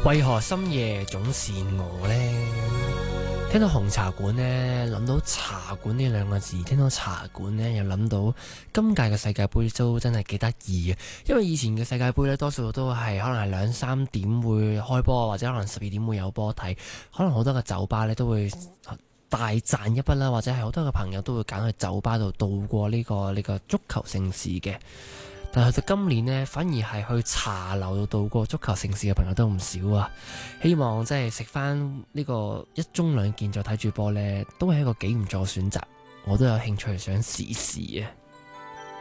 為何深夜總是我呢？聽到紅茶館呢，諗到茶館呢兩個字；聽到茶館呢，又諗到今屆嘅世界盃都真係幾得意嘅。因為以前嘅世界盃呢，多數都係可能係2、3點會開波，或者可能12點會有波睇。可能好多嘅酒吧呢都會大賺一筆啦，或者係好多嘅朋友都會揀去酒吧度度過呢個足球盛事嘅。但係去到今年呢，反而係去茶樓度度過足球盛事嘅朋友都唔少啊！希望即係食翻呢個1盅2件再睇住波呢，都係一個幾唔錯嘅選擇。我都有興趣想試試啊！